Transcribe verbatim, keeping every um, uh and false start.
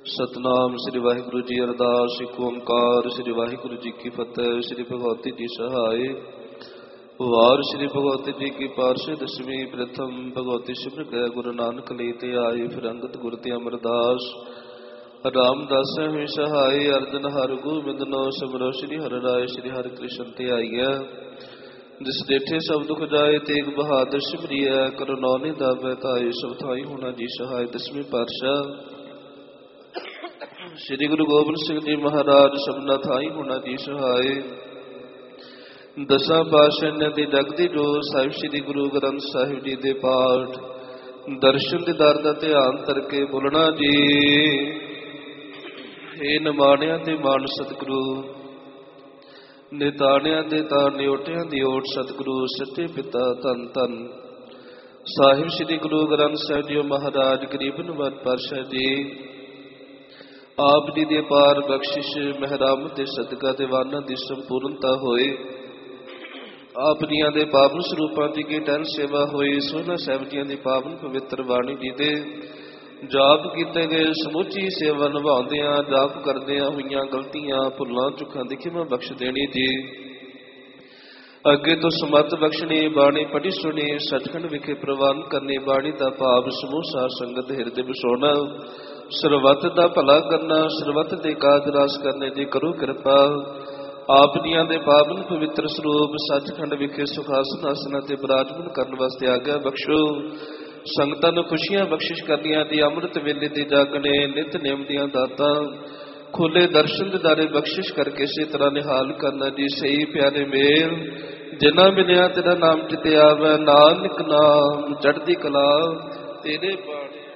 ਸਤਨਾਮ ਸ੍ਰੀ ਵਾਹਿਗੁਰੂ ਜੀ। ਅਰਦਾਸ ਇੱਕ ਓੰਕਾਰ ਸ੍ਰੀ ਵਾਹਿਗੁਰੂ ਜੀ ਕੀ ਫਤਿਹ। ਸ੍ਰੀ ਭਗਵਤੀ ਜੀ ਸਹਾਇ। ਵਾਰ ਸ੍ਰੀ ਭਗਵਤੀ ਜੀ ਕੀ ਪਾਰਸ਼ਦ ਦਸਵੀਂ ਪ੍ਰਥਮ ਭਗਵਤੀ ਸਿਮਰ ਗਏ ਗੁਰੂ ਨਾਨਕ ਲਈ ਤੇ ਆਏ। ਫਿਰ ਅੰਗਦ ਗੁਰ ਤੇ ਅਮਰਦਾਸ ਰਾਮਦਾਸ ਹਮੇ ਸਹਾਇ। ਅਰਜਨ ਹਰ ਗੋਬਿੰਦਨੋ ਸਿਮਰੋ ਸ੍ਰੀ ਹਰਿ ਰਾਇ। ਸ੍ਰੀ ਹਰਿ ਕ੍ਰਿਸ਼ਨ ਤੇ ਆਈਐ ਜਿਸ ਡੇਠੇ ਸਭ ਦੁਖ ਜਾਏ। ਤੇਗ ਬਹਾਦਰ ਸਿਮਰਿਐ ਕਰੋ ਨੌ ਦਾਵੈ ਧਾਇ। ਸਭ ਥਾਈ ਹੋਣਾ ਜੀ ਸਹਾਇ। ਦਸਵੀਂ ਪਾਤਸ਼ਾਹ ਸ੍ਰੀ ਗੁਰੂ ਗੋਬਿੰਦ ਸਿੰਘ ਜੀ ਮਹਾਰਾਜ ਸਭਨਾ ਥਾਈ ਹੋਣਾ ਜੀ ਸਹਾਇ। ਦਸਾਂ ਪਾਤਸ਼ਾਹਾਂ ਦੀ ਜਗਦੀ ਜੋਤ ਸਾਹਿਬ ਸ੍ਰੀ ਗੁਰੂ ਗ੍ਰੰਥ ਸਾਹਿਬ ਜੀ ਦੇ ਪਾਠ ਦਰਸ਼ਨ ਦੀਦਾਰ ਦਾ ਧਿਆਨ ਕਰਕੇ ਬੋਲਣਾ ਜੀ। ਇਹ ਨਿਮਾਣਿਆਂ ਤੇ ਮਾਣ ਸਤਿਗੁਰੂ, ਨਿਤਾਣਿਆਂ ਦੇ ਤਾਂ ਨਿਓਟਿਆਂ ਦੀ ਓਟ ਸਤਿਗੁਰੂ। ਸੱਚੇ ਪਿਤਾ ਧੰਨ ਧੰਨ ਸਾਹਿਬ ਸ੍ਰੀ ਗੁਰੂ ਗ੍ਰੰਥ ਸਾਹਿਬ ਜੀ ਮਹਾਰਾਜ ਗਰੀਬ ਨਿਵਾਜ ਪਾਤਸ਼ਾਹ ਜੀ ਆਪ ਜੀ ਦੀ ਅਪਾਰ ਬਖਸ਼ਿਸ਼ ਮਹਿਰਾਮ ਤੇ ਸਦਕਾ ਦੀਵਾਨਾਂ ਦੀ ਸੰਪੂਰਨਤਾ ਹੋਏ। ਆਪ ਜੀਆਂ ਦੇ ਪਾਵਨ ਸਰੂਪਾਂ ਦੀ ਕੀ ਟਹਿਲ ਸੇਵਾ ਹੋਈ। ਸੋਹਣਾ ਸਾਹਿਬ ਜੀਆਂ ਦੀ ਪਾਵਨ ਪਵਿੱਤਰ ਬਾਣੀ ਜੀ ਦੇ ਜਾਪ ਕੀਤੇ ਗਏ ਸਮੁੱਚੀ ਸੇਵਾ ਨਿਭਾਉਂਦਿਆਂ ਜਾਪ ਕਰਦਿਆਂ ਹੋਈਆਂ ਗਲਤੀਆਂ ਭੁੱਲਾਂ ਚੁੱਕਾਂ ਦੀ ਖਿਮਾ ਬਖਸ਼ ਦੇਣੀ ਜੀ। ਅੱਗੇ ਤੋਂ ਸਮੱਤ ਬਖਸ਼ਣੀ ਬਾਣੀ ਪੜ੍ਹੀ ਸੁਣੀ ਸੱਚਖੰਡ ਵਿਖੇ ਪ੍ਰਵਾਨ ਕਰਨੀ। ਬਾਣੀ ਦਾ ਭਾਵ ਸਮੂਹ ਸਾਧ ਸੰਗਤ ਹਿਰਦੇ ਵਿਸਾਉਣਾ। ਸਰਬੱਤ ਦਾ ਭਲਾ ਕਰਨਾ, ਸਰਬੱਤ ਦੇ ਕਾਜ ਰਾਸ ਕਰਨੇ ਦੀ ਕਰੋ ਕਿਰਪਾ। ਆਪ ਜੀਆਂ ਦੇ ਪਾਵਨ ਪਵਿੱਤਰ ਸਰੂਪ ਸੱਚਖੰਡ ਵਿਖੇ ਸੁਖਾਸਨ ਆਸਨਾਂ ਤੇ ਬਿਰਾਜਮਾਨ ਕਰਨ ਵਾਸਤੇ ਆਗਿਆ ਬਖਸ਼ੋ। ਸੰਗਤਾਂ ਨੂੰ ਖੁਸ਼ੀਆਂ ਬਖਸ਼ਿਸ਼ ਕਰਨੀਆਂ ਦੀ ਅੰਮ੍ਰਿਤ ਵੇਲੇ ਦੇ ਜਾਗਣੇ ਨਿਤ ਨਿਯਮ ਦੀਆਂ ਦਾਤਾਂ ਖੁੱਲੇ ਦਰਸ਼ਨ ਦਿਦਾਰੇ ਬਖਸ਼ਿਸ਼ ਕਰਕੇ ਇਸੇ ਤਰ੍ਹਾਂ ਨਿਹਾਲ ਕਰਨਾ ਜੀ। ਸਹੀ ਪਿਆਰੇ ਮੇਲ ਜਿਨ੍ਹਾਂ ਮਿਲਿਆ ਤੇਰਾ ਨਾਮ ਚਿਤੇ ਆਵੈ। ਨਾਨਕ ਨਾਮ ਚੜ੍ਹਦੀ ਕਲਾ ਤੇਰੇ ਬਾਣੇ।